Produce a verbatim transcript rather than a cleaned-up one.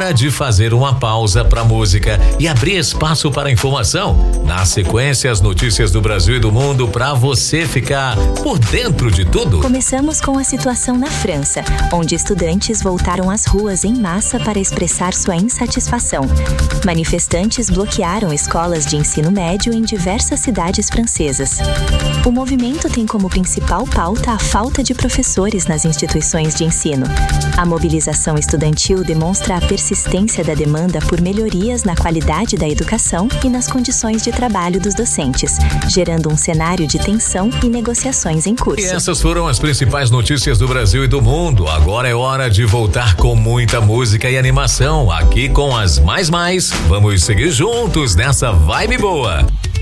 hora de fazer uma pausa para música e abrir espaço para informação. Na sequência, as notícias do Brasil e do mundo para você ficar por dentro de tudo. Começamos com a situação na França, onde estudantes voltaram às ruas em massa para expressar sua insatisfação. Manifestantes bloquearam escolas de ensino médio em diversas cidades francesas. O movimento tem como principal pauta a falta de professores nas instituições de ensino. A mobilização estudantil demonstra a persistência da demanda por melhorias na qualidade da educação e nas condições de trabalho dos docentes, gerando um cenário de tensão e negociações em curso. E essas foram as principais notícias do Brasil e do mundo. Agora é hora de voltar com muita música e animação aqui com as Mais Mais. Vamos seguir juntos nessa vibe boa.